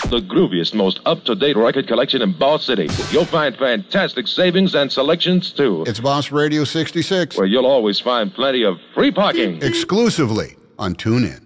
The grooviest, most up-to-date record collection in Boss City. You'll find fantastic savings and selections, too. It's Boss Radio 66. Where you'll always find plenty of free parking. Exclusively on TuneIn.